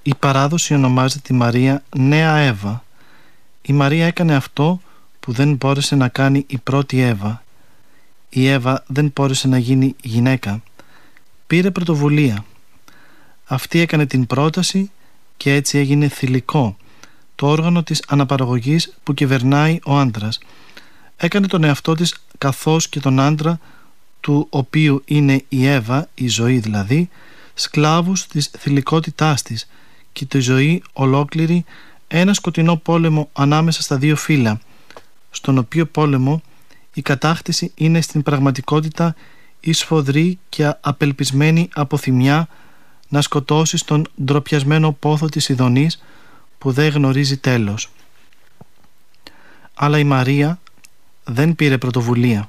Η παράδοση ονομάζει τη Μαρία Νέα Εύα. Η Μαρία έκανε αυτό που δεν μπόρεσε να κάνει η πρώτη Εύα. Η Εύα δεν μπόρεσε να γίνει γυναίκα. Πήρε πρωτοβουλία. Αυτή έκανε την πρόταση και έτσι έγινε θηλυκό, το όργανο της αναπαραγωγής που κυβερνάει ο άντρας. Έκανε τον εαυτό της καθώς και τον άντρα, του οποίου είναι η Εύα, η ζωή δηλαδή, σκλάβους της θηλυκότητάς της, και τη ζωή ολόκληρη ένα σκοτεινό πόλεμο ανάμεσα στα δύο φύλλα, στον οποίο πόλεμο η κατάκτηση είναι στην πραγματικότητα η σφοδρή και απελπισμένη αποθυμιά να σκοτώσει τον ντροπιασμένο πόθο της ειδονής που δεν γνωρίζει τέλος. Αλλά η Μαρία δεν πήρε πρωτοβουλία.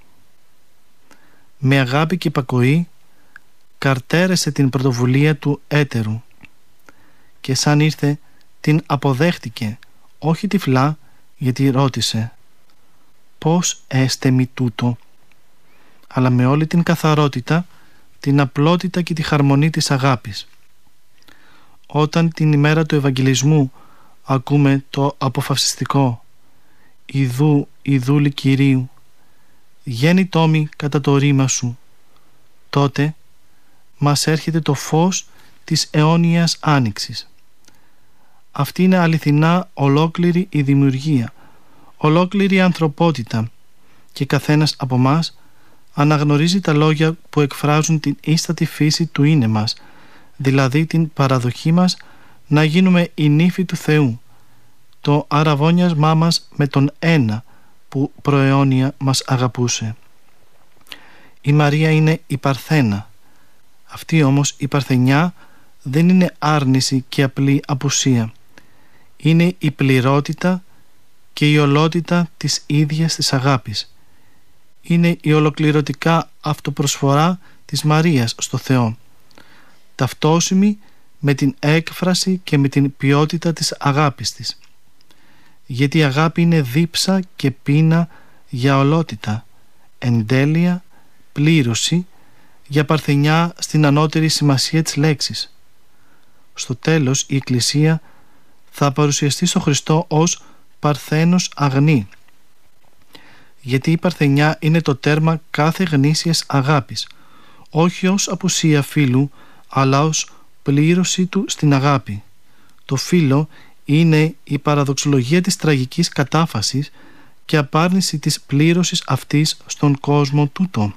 Με αγάπη και υπακοή καρτέρεσε την πρωτοβουλία του έτερου και σαν ήρθε την αποδέχτηκε, όχι τυφλά, γιατί ρώτησε «Πώς έστε μη τούτο?» αλλά με όλη την καθαρότητα, την απλότητα και τη χαρμονή της αγάπης. Όταν την ημέρα του Ευαγγελισμού ακούμε το αποφασιστικό «Ιδού, Ιδούλη Κυρίου, γέννη τόμη κατά το ρήμα σου», τότε μας έρχεται το φως της αιώνιας άνοιξης. Αυτή είναι αληθινά ολόκληρη η δημιουργία, ολόκληρη η ανθρωπότητα, και καθένας από μας αναγνωρίζει τα λόγια που εκφράζουν την ίστατη φύση του είναι μας, δηλαδή την παραδοχή μας να γίνουμε η νύφη του Θεού, το αραβώνιασμά μας με τον ένα που προαιώνια μας αγαπούσε. Η Μαρία είναι η Παρθένα. Αυτή όμως η Παρθενιά δεν είναι άρνηση και απλή απουσία. Είναι η πληρότητα και η ολότητα της ίδιας της αγάπης. Είναι η ολοκληρωτικά αυτοπροσφορά της Μαρίας στο Θεό, ταυτόσιμη με την έκφραση και με την ποιότητα της αγάπης της. Γιατί η αγάπη είναι δίψα και πείνα για ολότητα, εντέλεια, πλήρωση, για παρθενιά στην ανώτερη σημασία της λέξης. Στο τέλος η Εκκλησία θα παρουσιαστεί στο Χριστό ως Παρθένος αγνή, γιατί η παρθενιά είναι το τέρμα κάθε γνήσιας αγάπης, όχι ως απουσία φύλου, αλλά ως πλήρωση του στην αγάπη. Το φύλο είναι η παραδοξολογία της τραγικής κατάφασης και απάρνηση της πλήρωσης αυτής στον κόσμο τούτο.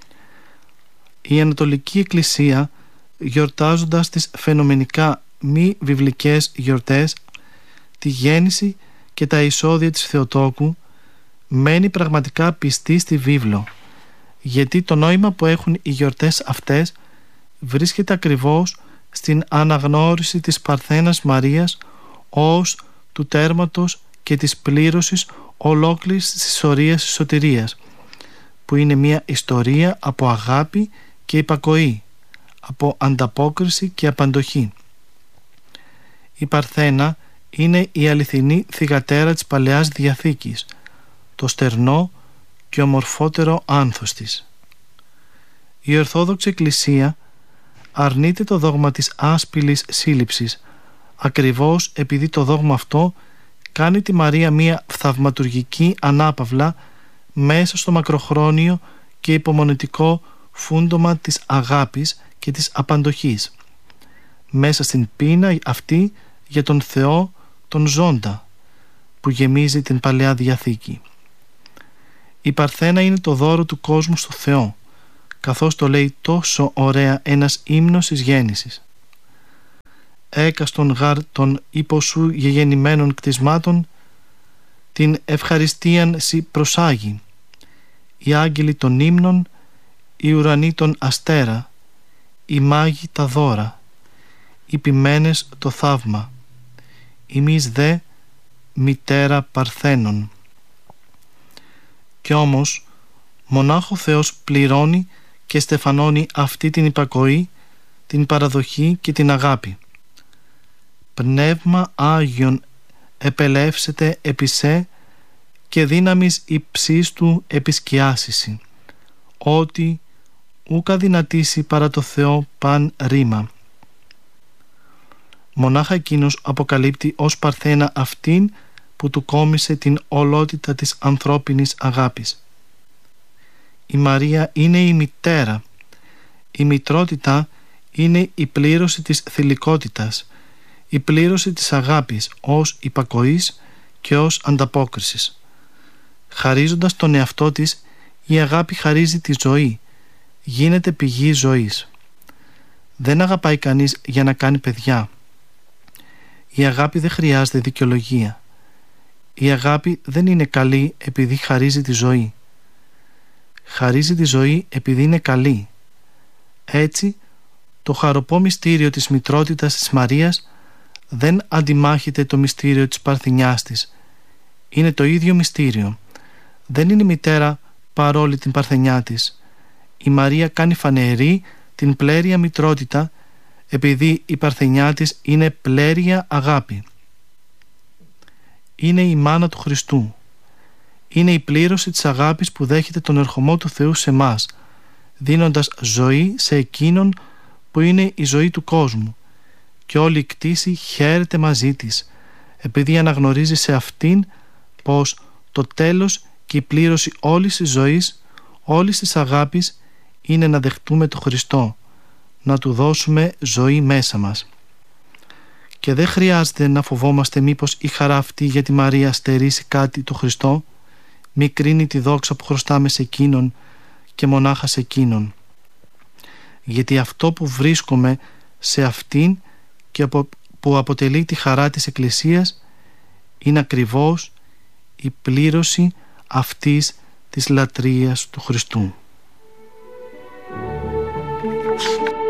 Η Ανατολική Εκκλησία, γιορτάζοντας τις φαινομενικά μη βιβλικές γιορτές, τη γέννηση και τα εισόδια της Θεοτόκου, μένει πραγματικά πιστή στη βίβλο, γιατί το νόημα που έχουν οι γιορτές αυτές βρίσκεται ακριβώς στην αναγνώριση της Παρθένας Μαρίας ως του τέρματος και της πλήρωσης ολόκληρης της ιστορίας της σωτηρίας, που είναι μια ιστορία από αγάπη και υπακοή, από ανταπόκριση και απαντοχή. Η Παρθένα είναι η αληθινή θυγατέρα της Παλαιάς Διαθήκης, το στερνό και ομορφότερο άνθος της. Η Ορθόδοξη Εκκλησία αρνείται το δόγμα της άσπυλης σύλληψης, ακριβώς επειδή το δόγμα αυτό κάνει τη Μαρία μια θαυματουργική ανάπαυλα μέσα στο μακροχρόνιο και υπομονετικό φούντομα της αγάπης και της απαντοχής, μέσα στην πείνα αυτή για τον Θεό τον ζώντα που γεμίζει την Παλαιά Διαθήκη. Η Παρθένα είναι το δώρο του κόσμου στο Θεό, καθώς το λέει τόσο ωραία ένας ύμνος της γέννησης. «Έκαστον γάρ των υποσού γεγεννημένων κτισμάτων, την ευχαριστίαν σοι προσάγει, οι άγγελοι των ύμνων, οι ουρανοί των αστέρα, οι μάγοι τα δώρα, οι ποιμένες το θαύμα, ημείς δε μητέρα Παρθένων». Κι όμως μονάχο Θεός πληρώνει και στεφανώνει αυτή την υπακοή, την παραδοχή και την αγάπη. «Πνεύμα Άγιον επελεύσεται επί σε και δύναμις υψής του επισκιάσισι, ότι ούκα δυνατήσει παρά το Θεό παν ρήμα». Μονάχα εκείνος αποκαλύπτει ως παρθένα αυτήν που του κόμισε την ολότητα της ανθρώπινης αγάπης. Η Μαρία είναι η μητέρα. Η μητρότητα είναι η πλήρωση της θηλυκότητας, η πλήρωση της αγάπης ως υπακοής και ως ανταπόκρισης. Χαρίζοντας τον εαυτό της, η αγάπη χαρίζει τη ζωή, γίνεται πηγή ζωής. Δεν αγαπάει κανείς για να κάνει παιδιά. Η αγάπη δεν χρειάζεται δικαιολογία. Η αγάπη δεν είναι καλή επειδή χαρίζει τη ζωή. Χαρίζει τη ζωή επειδή είναι καλή. Έτσι, το χαροπό μυστήριο της μητρότητας της Μαρίας δεν αντιμάχεται το μυστήριο της παρθενιάς της. Είναι το ίδιο μυστήριο. Δεν είναι μητέρα παρόλη την παρθενιά της. Η Μαρία κάνει φανερή την πλέρεια μητρότητα επειδή η παρθενιά της είναι πλέρεια αγάπη. Είναι η μάνα του Χριστού. Είναι η πλήρωση της αγάπης που δέχεται τον ερχομό του Θεού σε μας, δίνοντας ζωή σε εκείνον που είναι η ζωή του κόσμου, και όλη η κτήση χαίρεται μαζί της, επειδή αναγνωρίζει σε αυτήν πως το τέλος και η πλήρωση όλης της ζωής, όλης της αγάπης, είναι να δεχτούμε τον Χριστό, να του δώσουμε ζωή μέσα μας. Και δεν χρειάζεται να φοβόμαστε μήπως η χαρά αυτή για τη Μαρία στερήσει κάτι το Χριστό, μη κρίνει τη δόξα που χρωστάμε σε εκείνον και μονάχα σε εκείνον. Γιατί αυτό που βρίσκουμε σε αυτήν και που αποτελεί τη χαρά της Εκκλησίας είναι ακριβώς η πλήρωση αυτής της λατρείας του Χριστού.